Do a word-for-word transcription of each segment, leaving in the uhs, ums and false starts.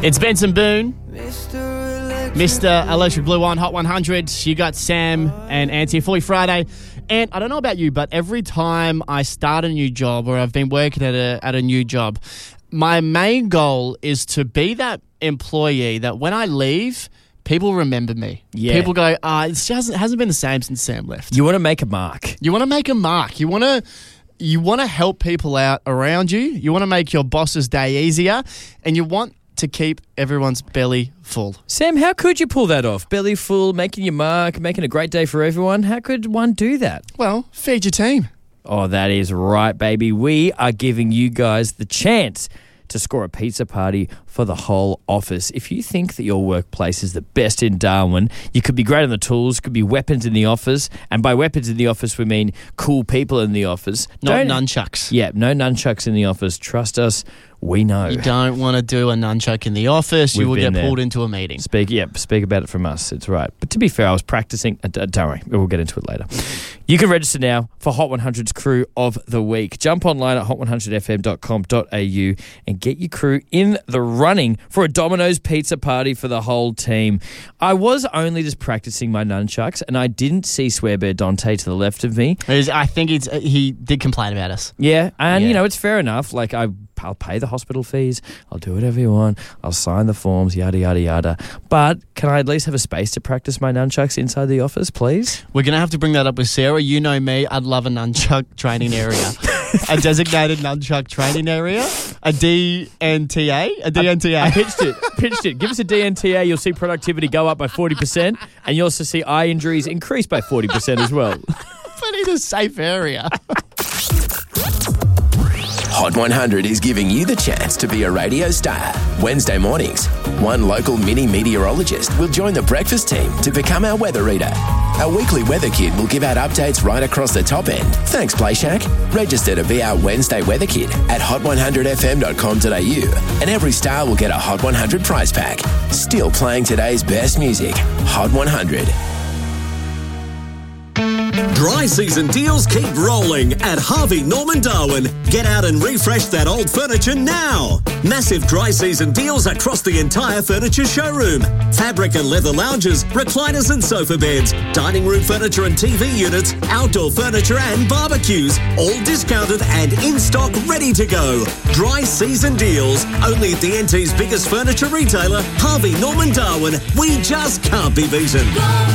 It's Benson Boone, Mister Electric Blue on Hot one hundred. You got Sam and Auntie for Friday. And I don't know about you, but every time I start a new job or I've been working at a at a new job, my main goal is to be that employee that when I leave, people remember me. Yeah. People go, ah, it hasn't, hasn't been the same since Sam left. You want to make a mark. You want to make a mark. You want to... You want to help people out around you. You want to make your boss's day easier. And you want to keep everyone's belly full. Sam, how could you pull that off? Belly full, making your mark, making a great day for everyone. How could one do that? Well, feed your team. Oh, that is right, baby. We are giving you guys the chance to score a pizza party for the whole office. If you think that your workplace is the best in Darwin, you could be great on the tools, could be weapons in the office. And by weapons in the office, we mean cool people in the office. Not Don't, nunchucks. Yeah, no nunchucks in the office. Trust us, we know. You don't want to do a nunchuck in the office. We've you will get there. pulled into a meeting. Speak, yeah, speak about it from us. It's right. But to be fair, I was practicing. Uh, don't worry, we'll get into it later. You can register now for Hot one hundred's Crew of the Week. Jump online at hot one hundred f m dot com dot a u and get your crew in the running for a Domino's pizza party for the whole team. I was only just practicing my nunchucks, and I didn't see Swearbear Dante to the left of me. I think it's, he did complain about us. Yeah, and, yeah. you know, it's fair enough. Like, I... I'll pay the hospital fees. I'll do whatever you want. I'll sign the forms, yada, yada, yada. But can I at least have a space to practice my nunchucks inside the office, please? We're going to have to bring that up with Sarah. You know me. I'd love a nunchuck training area. A designated nunchuck training area. A D N T A. A D N T A. I, I pitched it. Pitched it. Give us a D N T A. You'll see productivity go up by forty percent. And you'll also see eye injuries increase by forty percent as well. But in a safe area. Hot one hundred is giving you the chance to be a radio star. Wednesday mornings, one local mini meteorologist will join the breakfast team to become our weather reader. Our weekly weather kid will give out updates right across the top end. Thanks, Play Shack. Register to be our Wednesday weather kid at hot one hundred f m dot com dot a u, and every star will get a Hot one hundred prize pack. Still playing today's best music. Hot one hundred. Dry season deals keep rolling at Harvey Norman Darwin. Get out and refresh that old furniture now. Massive dry season deals across the entire furniture showroom. Fabric and leather lounges, recliners and sofa beds, dining room furniture and T V units, outdoor furniture and barbecues, all discounted and in stock, ready to go. Dry season deals, only at the N T's biggest furniture retailer, Harvey Norman Darwin. We just can't be beaten.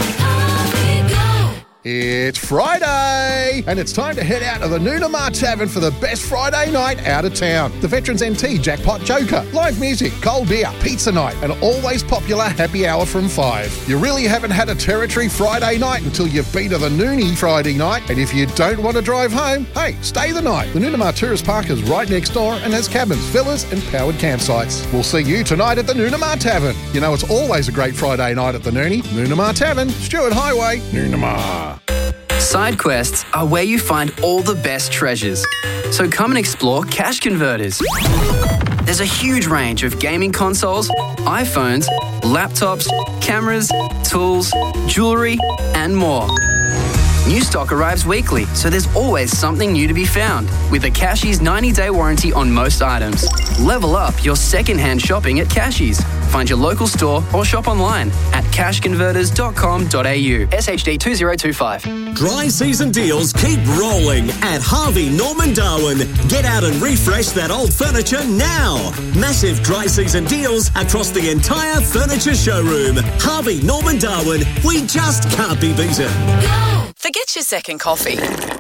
It's Friday, and it's time to head out to the Noonamar Tavern for the best Friday night out of town. The Veterans M T Jackpot Joker, live music, cold beer, pizza night, and always popular happy hour from five. You really haven't had a Territory Friday night until you've been to the Noonie Friday night, and if you don't want to drive home, hey, stay the night. The Noonamar Tourist Park is right next door and has cabins, villas, and powered campsites. We'll see you tonight at the Noonamar Tavern. You know it's always a great Friday night at the Noonie. Noonamar Tavern, Stewart Highway, Noonamar. Side quests are where you find all the best treasures. So come and explore Cash Converters. There's a huge range of gaming consoles, iPhones, laptops, cameras, tools, jewellery, and more. New stock arrives weekly, so there's always something new to be found. With a Cashies ninety-day warranty on most items. Level up your second-hand shopping at Cashies. Find your local store or shop online at cash converters dot com dot a u. S H D two zero two five. Dry season deals keep rolling at Harvey Norman Darwin. Get out and refresh that old furniture now. Massive dry season deals across the entire furniture showroom. Harvey Norman Darwin. We just can't be beaten. Forget your second coffee.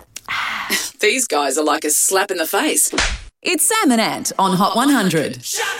These guys are like a slap in the face. It's Sam and Ant on Hot one hundred.